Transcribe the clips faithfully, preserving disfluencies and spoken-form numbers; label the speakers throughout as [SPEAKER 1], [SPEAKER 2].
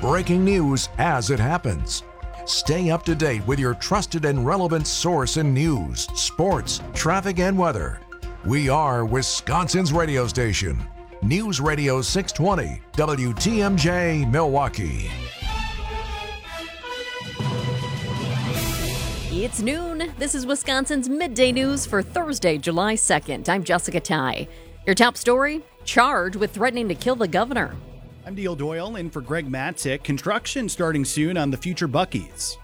[SPEAKER 1] breaking news as it happens. Stay up to date with your trusted and relevant source in news, sports, traffic, and weather. We are Wisconsin's radio station. News Radio six twenty, W T M J, Milwaukee.
[SPEAKER 2] It's noon. This is Wisconsin's Midday News for Thursday, July second. I'm Jessica Ty. Your top story, charged with threatening to kill the governor.
[SPEAKER 3] I'm Deal Doyle, in for Greg Matzik. Construction starting soon on the future Buc-ee's.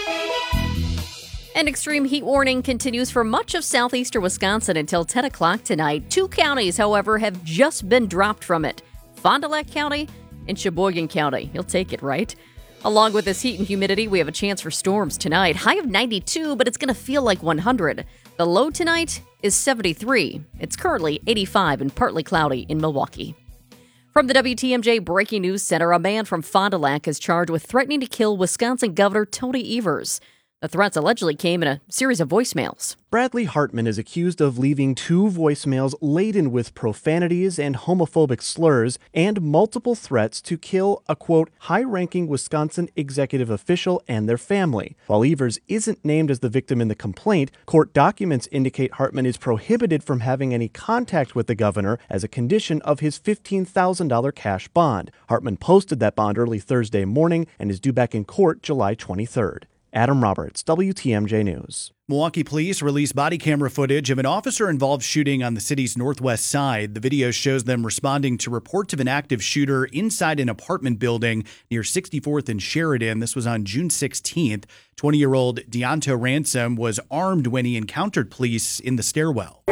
[SPEAKER 2] An extreme heat warning continues for much of southeastern Wisconsin until ten o'clock tonight. Two counties, however, have just been dropped from it. Fond du Lac County and Sheboygan County. You'll take it, right? Along with this heat and humidity, we have a chance for storms tonight. High of ninety-two, but it's going to feel like one hundred. The low tonight is seventy-three. It's currently eighty-five and partly cloudy in Milwaukee. From the W T M J Breaking News Center, a man from Fond du Lac is charged with threatening to kill Wisconsin Governor Tony Evers. The threats allegedly came in a series of voicemails.
[SPEAKER 4] Bradley Hartman is accused of leaving two voicemails laden with profanities and homophobic slurs and multiple threats to kill a, quote, high-ranking Wisconsin executive official and their family. While Evers isn't named as the victim in the complaint, court documents indicate Hartman is prohibited from having any contact with the governor as a condition of his fifteen thousand dollars cash bond. Hartman posted that bond early Thursday morning and is due back in court July twenty-third. Adam Roberts, W T M J News.
[SPEAKER 3] Milwaukee police released body camera footage of an officer-involved shooting on the city's northwest side. The video shows them responding to reports of an active shooter inside an apartment building near sixty-fourth and Sheridan. This was on June sixteenth. twenty-year-old Deonto Ransom was armed when he encountered police in the stairwell.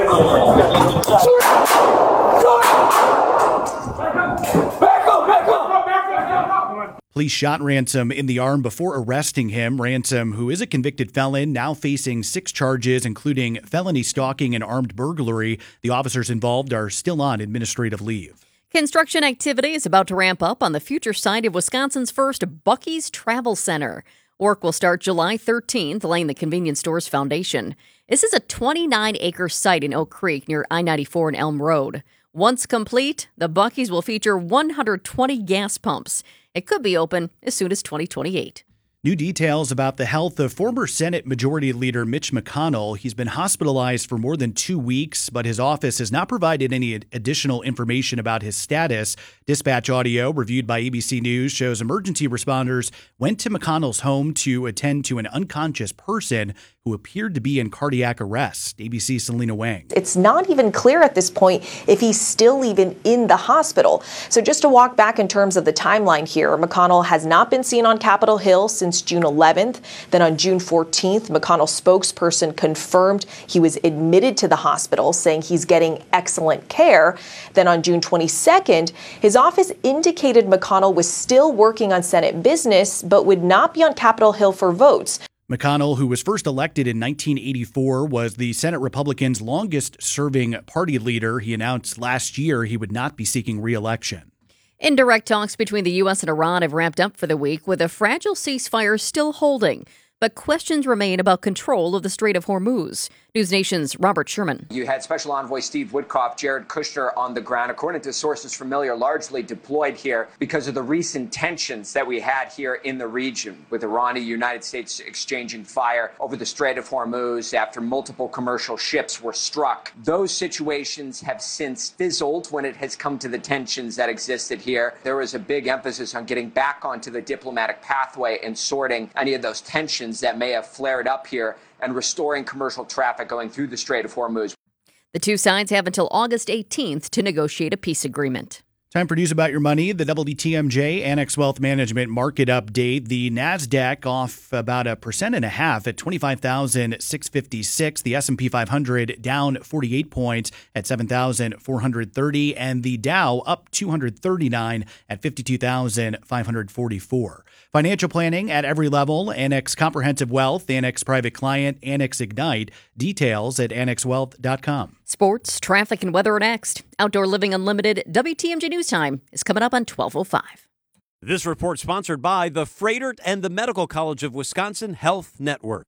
[SPEAKER 3] Police shot Ransom in the arm before arresting him. Ransom, who is a convicted felon, now facing six charges, including felony stalking and armed burglary. The officers involved are still on administrative leave.
[SPEAKER 2] Construction activity is about to ramp up on the future site of Wisconsin's first Buc-ee's Travel Center. Work will start July thirteenth, laying the convenience store's foundation. This is a twenty-nine acre site in Oak Creek near I ninety-four and Elm Road. Once complete, the Buc-ee's will feature one hundred twenty gas pumps. It could be open as soon as twenty twenty-eight.
[SPEAKER 3] New details about the health of former Senate Majority Leader Mitch McConnell. He's been hospitalized for more than two weeks, but his office has not provided any additional information about his status. Dispatch audio reviewed by A B C News shows emergency responders went to McConnell's home to attend to an unconscious person who appeared to be in cardiac arrest. A B C's Selena Wang.
[SPEAKER 5] It's not even clear at this point if he's still even in the hospital. So just to walk back in terms of the timeline here, McConnell has not been seen on Capitol Hill since June eleventh. Then on June fourteenth, McConnell's spokesperson confirmed he was admitted to the hospital, saying he's getting excellent care. Then on June twenty-second, his office indicated McConnell was still working on Senate business, but would not be on Capitol Hill for votes.
[SPEAKER 3] McConnell, who was first elected in nineteen eighty-four, was the Senate Republicans' longest-serving party leader. He announced last year he would not be seeking re-election.
[SPEAKER 2] Indirect talks between the U S and Iran have ramped up for the week, with a fragile ceasefire still holding. But questions remain about control of the Strait of Hormuz. News Nation's Robert Sherman.
[SPEAKER 6] You had Special Envoy Steve Witkoff, Jared Kushner on the ground, according to sources familiar, largely deployed here because of the recent tensions that we had here in the region, with Iran and the United States exchanging fire over the Strait of Hormuz after multiple commercial ships were struck. Those situations have since fizzled when it has come to the tensions that existed here. There was a big emphasis on getting back onto the diplomatic pathway and sorting any of those tensions that may have flared up here and restoring commercial traffic going through the Strait of Hormuz.
[SPEAKER 2] The two sides have until August eighteenth to negotiate a peace agreement.
[SPEAKER 3] Time for news about your money. The W T M J Annex Wealth Management market update. The NASDAQ off about a percent and a half at twenty-five thousand six hundred fifty-six. The S and P five hundred down forty-eight points at seven thousand four hundred thirty. And the Dow up two hundred thirty-nine at fifty-two thousand five hundred forty-four. Financial planning at every level. Annex Comprehensive Wealth, Annex Private Client, Annex Ignite. Details at annex wealth dot com.
[SPEAKER 2] Sports, traffic, and weather are next. Outdoor Living Unlimited W T M J News Time is coming up on twelve oh five.
[SPEAKER 7] This report sponsored by the Froedtert and the Medical College of Wisconsin Health Network.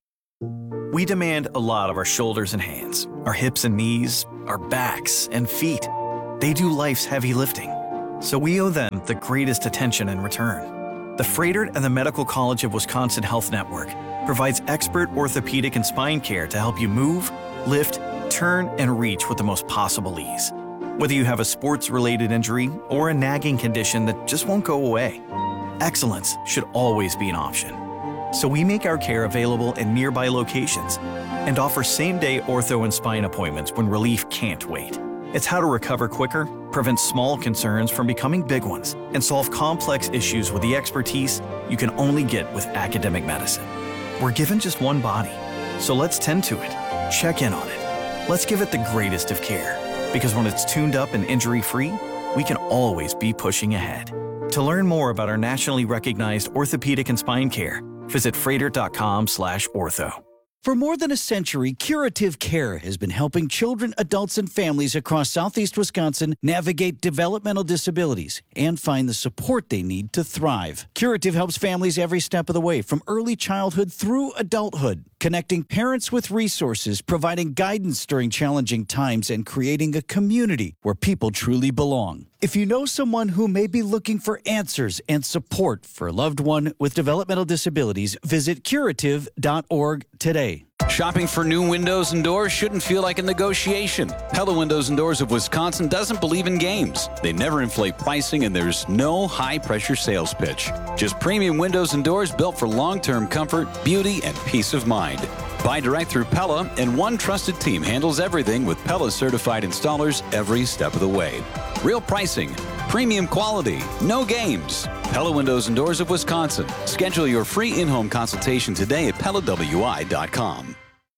[SPEAKER 8] We demand a lot of our shoulders and hands, our hips and knees, our backs and feet. They do life's heavy lifting, so we owe them the greatest attention in return. The Froedtert and the Medical College of Wisconsin Health Network provides expert orthopedic and spine care to help you move, lift, turn, and reach with the most possible ease. Whether you have a sports-related injury or a nagging condition that just won't go away, excellence should always be an option. So we make our care available in nearby locations and offer same-day ortho and spine appointments when relief can't wait. It's how to recover quicker, prevent small concerns from becoming big ones, and solve complex issues with the expertise you can only get with academic medicine. We're given just one body, so let's tend to it, check in on it. Let's give it the greatest of care, because when it's tuned up and injury-free, we can always be pushing ahead. To learn more about our nationally recognized orthopedic and spine care, visit froedtert.com slash ortho.
[SPEAKER 9] For more than a century, Curative Care has been helping children, adults, and families across southeast Wisconsin navigate developmental disabilities and find the support they need to thrive. Curative helps families every step of the way, from early childhood through adulthood, connecting parents with resources, providing guidance during challenging times, and creating a community where people truly belong. If you know someone who may be looking for answers and support for a loved one with developmental disabilities, visit curative dot org today.
[SPEAKER 10] Shopping for new windows and doors shouldn't feel like a negotiation. Pella Windows and Doors of Wisconsin doesn't believe in games. They never inflate pricing, and there's no high-pressure sales pitch. Just premium windows and doors built for long-term comfort, beauty, and peace of mind. Buy direct through Pella, and one trusted team handles everything with Pella certified installers every step of the way. Real pricing, premium quality, no games. Pella Windows and Doors of Wisconsin. Schedule your free in-home consultation today at pella w i dot com.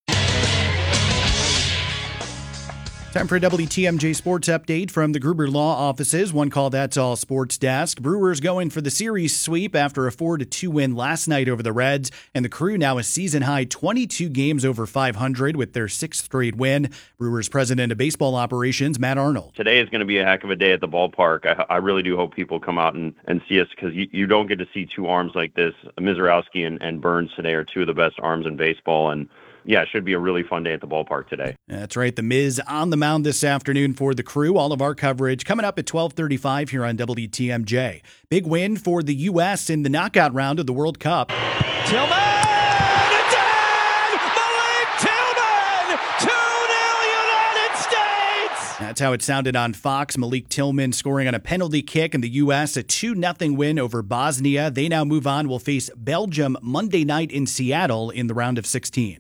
[SPEAKER 3] Time for a W T M J Sports Update from the Gruber Law Offices. One call, that's all sports desk. Brewers going for the series sweep after a four to two win last night over the Reds. And the Crew now a season-high twenty-two games over five hundred with their sixth straight win. Brewers President of Baseball Operations, Matt Arnold.
[SPEAKER 11] Today is going to be a heck of a day at the ballpark. I, I really do hope people come out and, and see us, because you, you don't get to see two arms like this. Mizorowski and, and Burns today are two of the best arms in baseball, and yeah, it should be a really fun day at the ballpark today.
[SPEAKER 3] That's right. The Miz on the mound this afternoon for the Crew. All of our coverage coming up at twelve thirty-five here on W T M J. Big win for the U S in the knockout round of the World Cup.
[SPEAKER 12] Tillman! Again! Malik Tillman! two nil United States!
[SPEAKER 3] That's how it sounded on Fox. Malik Tillman scoring on a penalty kick, and the U S a two nothing win over Bosnia. They now move on. Will face Belgium Monday night in Seattle in the round of sixteen.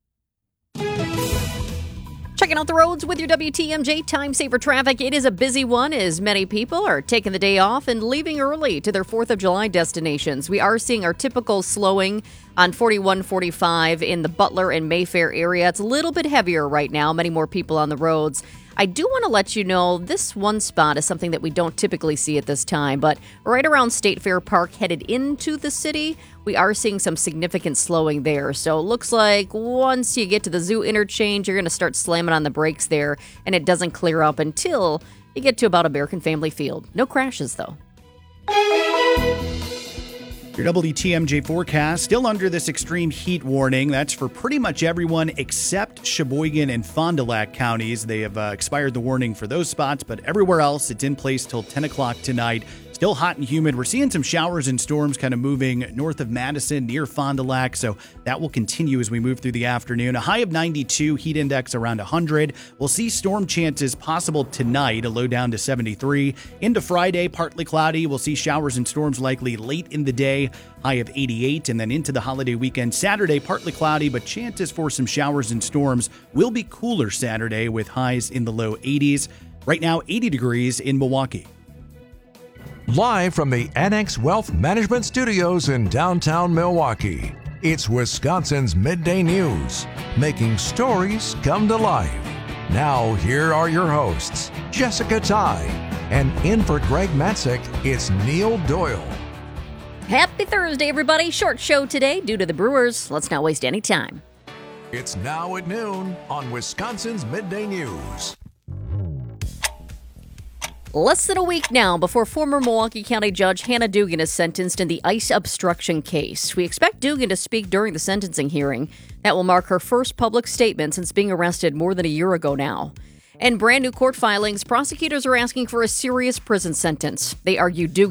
[SPEAKER 2] Checking out the roads with your W T M J Time Saver Traffic. It is a busy one as many people are taking the day off and leaving early to their fourth of July destinations. We are seeing our typical slowing on forty-one forty-five in the Butler and Mayfair area. It's a little bit heavier right now, many more people on the roads. I do want to let you know this one spot is something that we don't typically see at this time, but right around State Fair Park headed into the city, we are seeing some significant slowing there. So it looks like once you get to the Zoo interchange, you're going to start slamming on the brakes there, and it doesn't clear up until you get to about American Family Field. No crashes, though.
[SPEAKER 3] Your W T M J forecast, still under this extreme heat warning. That's for pretty much everyone except Sheboygan and Fond du Lac counties. They have uh, expired the warning for those spots, but everywhere else, it's in place till ten o'clock tonight. Still hot and humid. We're seeing some showers and storms kind of moving north of Madison near Fond du Lac, so that will continue as we move through the afternoon. A high of ninety-two, heat index around one hundred. We'll see storm chances possible tonight, a low down to seventy-three. Into Friday, partly cloudy. We'll see showers and storms likely late in the day, high of eighty-eight. And then into the holiday weekend, Saturday, partly cloudy, but chances for some showers and storms will be cooler Saturday with highs in the low eighties. Right now, eighty degrees in Milwaukee.
[SPEAKER 1] Live from the Annex Wealth Management Studios in downtown Milwaukee, it's Wisconsin's Midday News, making stories come to life. Now, here are your hosts, Jessica Ty, and in for Greg Matzik, it's Neil Doyle.
[SPEAKER 2] Happy Thursday, everybody. Short show today due to the Brewers. Let's not waste any time.
[SPEAKER 1] It's now at noon on Wisconsin's Midday News.
[SPEAKER 2] Less than a week now before former Milwaukee County Judge Hannah Dugan is sentenced in the ICE obstruction case. We expect Dugan to speak during the sentencing hearing. That will mark her first public statement since being arrested more than a year ago now. In brand new court filings, prosecutors are asking for a serious prison sentence. They argue Dugan